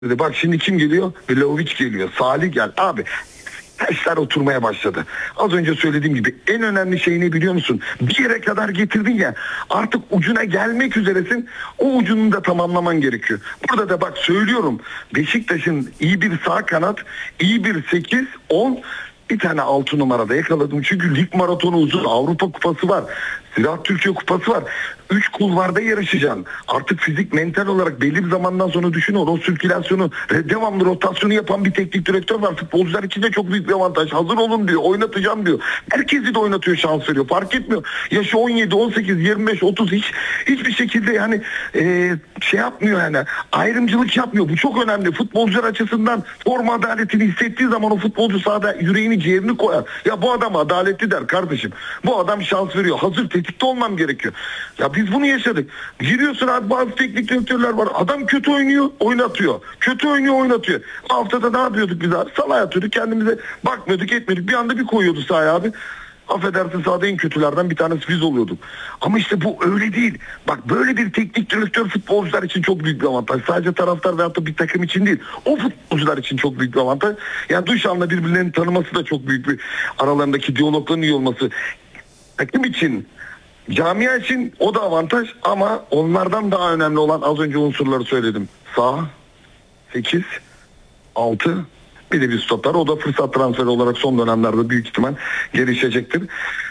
dedi. Bak şimdi kim geliyor? Vlahovic geliyor. Salih gel. Abi taşlar oturmaya başladı. Az önce söylediğim gibi en önemli şey ne biliyor musun? Bir yere kadar getirdin ya, artık ucuna gelmek üzeresin. O ucunu da tamamlaman gerekiyor. Burada da bak söylüyorum. Beşiktaş'ın iyi bir sağ kanat, iyi bir 8-10, bir tane 6 numarada yakaladım. Çünkü lig maratonu uzun. Avrupa Kupası var. Ziraat Türkiye Kupası var. 3 kulvarda yarışacaksın. Artık fizik, mental olarak belli bir zamandan sonra düşün, o sirkülasyonu, devamlı rotasyonu yapan bir teknik direktör var. Futbolcular için de çok büyük bir avantaj. Hazır olun diyor, oynatacağım diyor. Herkesi de oynatıyor, şans veriyor. Fark etmiyor. Yaşı 17, 18, 25, 30 hiçbir şekilde yani şey yapmıyor yani. Ayrımcılık yapmıyor. Bu çok önemli. Futbolcular açısından forma adaletini hissettiği zaman o futbolcu sahada yüreğini, ciğerini koyar. Ya bu adam adaletli der kardeşim. Bu adam şans veriyor. Hazır, tetikte olmam gerekiyor. Ya biz bunu yaşadık. Giriyorsun abi, bazı teknik direktörler var. Adam kötü oynuyor, oynatıyor. Kötü oynuyor, oynatıyor. Bu haftada ne yapıyorduk biz abi? Salah yatıyorduk, kendimize bakmıyorduk, etmiyorduk. Bir anda bir koyuyordu sahaya abi. Affedersin, sahada en kötülerden bir tanesi biz oluyorduk. Ama işte bu öyle değil. Bak, böyle bir teknik direktör futbolcular için çok büyük bir avantaj. Sadece taraftar veyahut da bir takım için değil. O futbolcular için çok büyük bir avantaj. Yani Duşan'la birbirlerini tanıması da çok büyük bir, aralarındaki diyalogların iyi olması. Takım için, camia için o da avantaj, ama onlardan daha önemli olan az önce unsurları söyledim. Sağ, 8, 6, bir de bir stoper. O da fırsat transferi olarak son dönemlerde büyük ihtimal gelişecektir.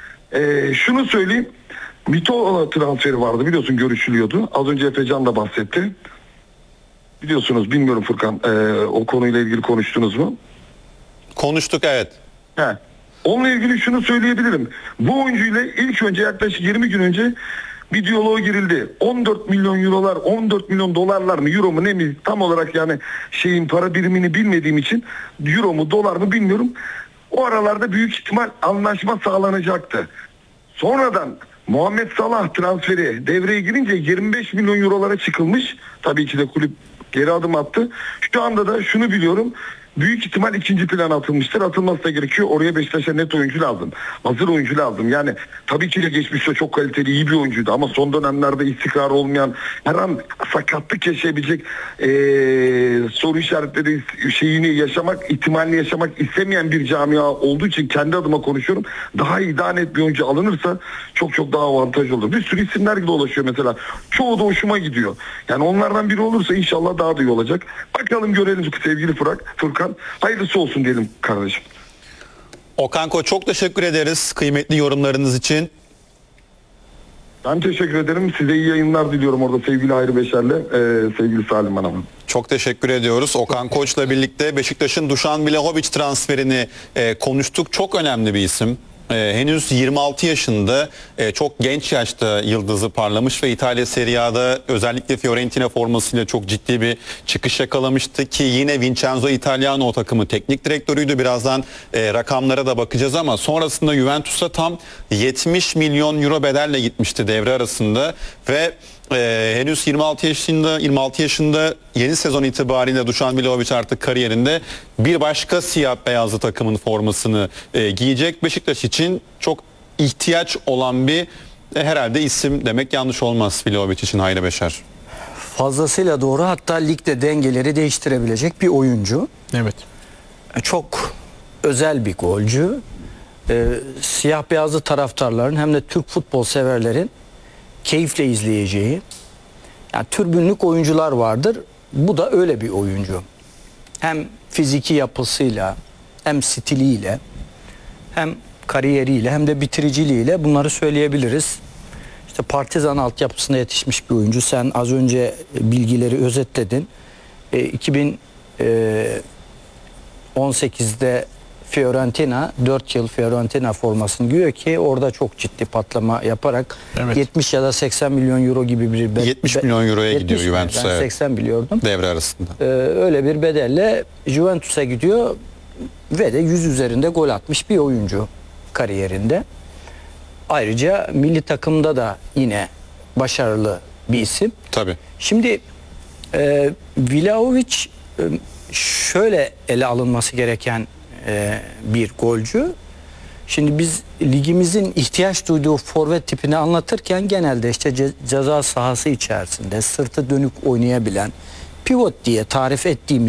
Şunu söyleyeyim. Mito transferi vardı, biliyorsun, görüşülüyordu. Az önce Efecan da bahsetti. Biliyorsunuz, bilmiyorum Furkan, o konuyla ilgili konuştunuz mu? Konuştuk, evet. He. Onunla ilgili şunu söyleyebilirim. Bu oyuncuyla ilk önce yaklaşık 20 gün önce bir diyaloğa girildi. 14 milyon eurolar, 14 milyon dolarlar mı, euro mu ne mi, tam olarak yani şeyin para birimini bilmediğim için, euro mu dolar mı bilmiyorum. O aralarda büyük ihtimal anlaşma sağlanacaktı. Sonradan Muhammed Salah transferi devreye girince 25 milyon eurolara çıkılmış. Tabii ki de kulüp geri adım attı. Şu anda da şunu biliyorum. Büyük ihtimal ikinci plan atılmıştır. Atılması da gerekiyor. Oraya Beşiktaş'a net oyuncu lazım. Hazır oyuncu lazım. Yani tabii ki de geçmişte çok kaliteli, iyi bir oyuncuydu. Ama son dönemlerde istikrar olmayan, her an sakatlık yaşayabilecek, soru işaretleri şeyini yaşamak, ihtimalini yaşamak istemeyen bir camia olduğu için kendi adıma konuşuyorum. Daha iyi, daha net bir oyuncu alınırsa çok çok daha avantaj olur. Bir sürü isimler gibi dolaşıyor mesela. Çoğu da hoşuma gidiyor. Yani onlardan biri olursa inşallah daha da iyi olacak. Bakalım, görelim sevgili Furkan. Hayırlısı olsun diyelim kardeşim. Okan Koç, çok teşekkür ederiz kıymetli yorumlarınız için. Ben teşekkür ederim. Size iyi yayınlar diliyorum orada sevgili Hayri Beşer'le, sevgili Salim Hanım'ın. Çok teşekkür ediyoruz. Okan Koç'la birlikte Beşiktaş'ın Dušan Vlahović transferini konuştuk. Çok önemli bir isim. Henüz 26 yaşında, çok genç yaşta yıldızı parlamış ve İtalya Serie A'da özellikle Fiorentina formasıyla çok ciddi bir çıkış yakalamıştı ki yine Vincenzo Italiano o takımın teknik direktörüydü. Birazdan rakamlara da bakacağız ama sonrasında Juventus'a tam 70 milyon euro bedelle gitmişti devre arasında ve henüz 26 yaşında yeni sezon itibariyle Dušan Vlahović artık kariyerinde bir başka siyah beyazlı takımın formasını giyecek. Beşiktaş için çok ihtiyaç olan bir herhalde isim demek yanlış olmaz Vlahović için, Hayri Beşer. Fazlasıyla doğru, hatta ligde dengeleri değiştirebilecek bir oyuncu. Evet. Çok özel bir golcü. Siyah beyazlı taraftarların hem de Türk futbol severlerin keyifle izleyeceği, yani türbünlük oyuncular vardır. Bu da öyle bir oyuncu. Hem fiziki yapısıyla, hem stiliyle, hem kariyeriyle, hem de bitiriciliğiyle bunları söyleyebiliriz. İşte Partizan altyapısında yetişmiş bir oyuncu. Sen az önce bilgileri özetledin. 2018'de Fiorentina, 4 yıl Fiorentina formasını giyiyor ki orada çok ciddi patlama yaparak, evet, 70 ya da 80 milyon euro gibi bir 70 milyon euroya gidiyor Juventus'a. Ben 80 biliyordum. Devre arasında. Öyle bir bedelle Juventus'a gidiyor ve de 100 üzerinde gol atmış bir oyuncu kariyerinde. Ayrıca milli takımda da yine başarılı bir isim. Tabii. Şimdi Vlahović şöyle ele alınması gereken bir golcü. Şimdi biz ligimizin ihtiyaç duyduğu forvet tipini anlatırken genelde işte ceza sahası içerisinde sırtı dönük oynayabilen, pivot diye tarif ettiğimiz